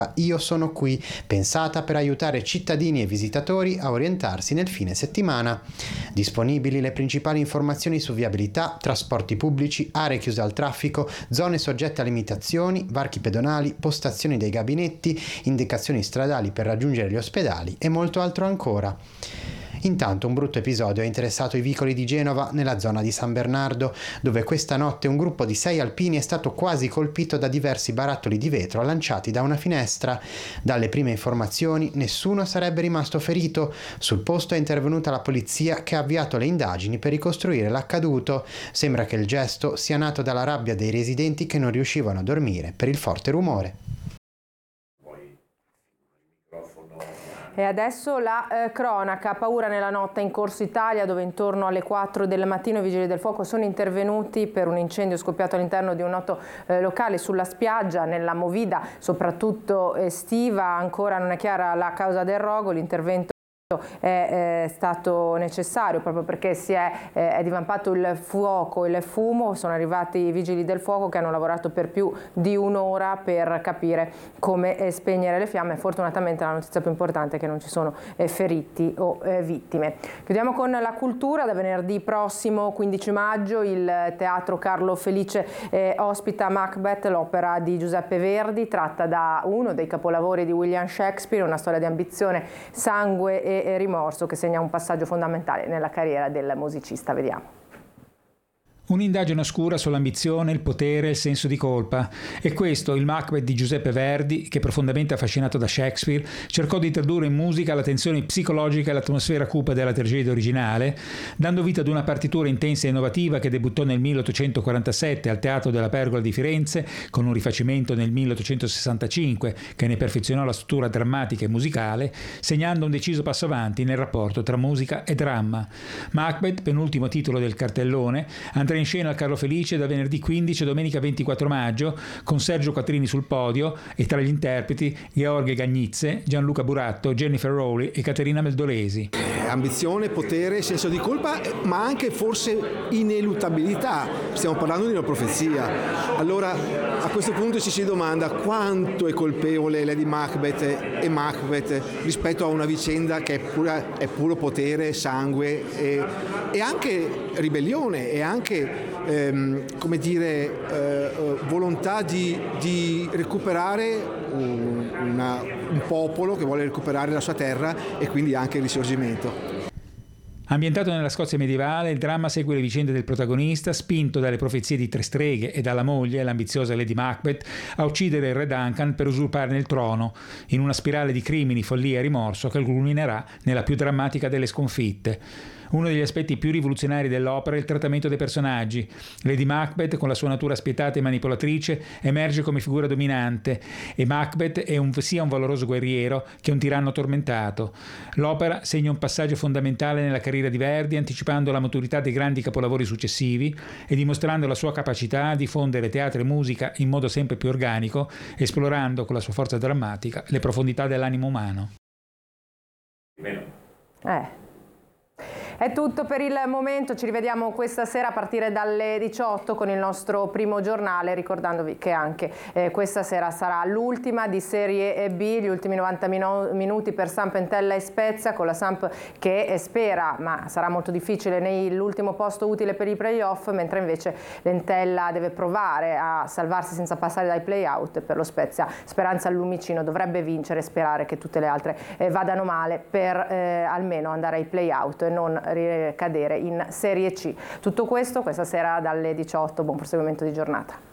Io sono qui, pensata per aiutare cittadini e visitatori a orientarsi nel fine settimana. Disponibili le principali informazioni su viabilità, trasporti pubblici, aree chiuse al traffico, zone soggette a limitazioni, varchi pedonali, postazioni dei gabinetti, indicazioni stradali per raggiungere gli ospedali e molto altro ancora. Intanto un brutto episodio ha interessato i vicoli di Genova nella zona di San Bernardo, dove questa notte un gruppo di 6 alpini è stato quasi colpito da diversi barattoli di vetro lanciati da una finestra. Dalle prime informazioni nessuno sarebbe rimasto ferito. Sul posto è intervenuta la polizia che ha avviato le indagini per ricostruire l'accaduto. Sembra che il gesto sia nato dalla rabbia dei residenti che non riuscivano a dormire per il forte rumore. E adesso la cronaca, paura nella notte in Corso Italia, dove intorno alle 4 del mattino i vigili del fuoco sono intervenuti per un incendio scoppiato all'interno di un noto locale sulla spiaggia. Nella movida soprattutto estiva ancora non è chiara la causa del rogo. L'intervento è stato necessario proprio perché è divampato il fuoco, il fumo. Sono arrivati i vigili del fuoco che hanno lavorato per più di un'ora per capire come spegnere le fiamme. Fortunatamente la notizia più importante è che non ci sono feriti o vittime. Chiudiamo con la cultura. Da venerdì prossimo 15 maggio il Teatro Carlo Felice ospita Macbeth, l'opera di Giuseppe Verdi, tratta da uno dei capolavori di William Shakespeare, una storia di ambizione, sangue e rimorso che segna un passaggio fondamentale nella carriera del musicista. Vediamo. Un'indagine oscura sull'ambizione, il potere e il senso di colpa. E questo, il Macbeth di Giuseppe Verdi, che profondamente affascinato da Shakespeare, cercò di tradurre in musica la tensione psicologica e l'atmosfera cupa della tragedia originale, dando vita ad una partitura intensa e innovativa che debuttò nel 1847 al Teatro della Pergola di Firenze, con un rifacimento nel 1865 che ne perfezionò la struttura drammatica e musicale, segnando un deciso passo avanti nel rapporto tra musica e dramma. Macbeth, penultimo titolo del cartellone, andrà in scena al Carlo Felice da venerdì 15 a domenica 24 maggio con Sergio Quattrini sul podio e tra gli interpreti Gheorghe Gagnizze, Gianluca Buratto, Jennifer Rowley e Caterina Meldolesi. Ambizione, potere, senso di colpa, ma anche forse ineluttabilità. Stiamo parlando di una profezia. Allora a questo punto ci si domanda quanto è colpevole Lady Macbeth e Macbeth rispetto a una vicenda che è puro potere, sangue e anche ribellione e anche volontà di recuperare un popolo che vuole recuperare la sua terra e quindi anche il risorgimento. Ambientato nella Scozia medievale, il dramma segue le vicende del protagonista, spinto dalle profezie di tre streghe e dalla moglie, l'ambiziosa Lady Macbeth, a uccidere il re Duncan per usurparne il trono, in una spirale di crimini, follia e rimorso che culminerà nella più drammatica delle sconfitte. Uno degli aspetti più rivoluzionari dell'opera è il trattamento dei personaggi. Lady Macbeth, con la sua natura spietata e manipolatrice, emerge come figura dominante e Macbeth è sia un valoroso guerriero che un tiranno tormentato. L'opera segna un passaggio fondamentale nella carriera di Verdi, anticipando la maturità dei grandi capolavori successivi e dimostrando la sua capacità di fondere teatro e musica in modo sempre più organico, esplorando con la sua forza drammatica le profondità dell'animo umano. È tutto per il momento, ci rivediamo questa sera a partire dalle 18 con il nostro primo giornale, ricordandovi che anche questa sera sarà l'ultima di Serie B, gli ultimi 90 minuti per Samp Entella e Spezia, con la Samp che spera, ma sarà molto difficile, nell'ultimo posto utile per i play-off, mentre invece l'Entella deve provare a salvarsi senza passare dai play-out. Per lo Spezia Speranza Lumicino dovrebbe vincere, sperare che tutte le altre vadano male per almeno andare ai play-out e non ricadere in Serie C. Tutto questo questa sera dalle 18, buon proseguimento di giornata.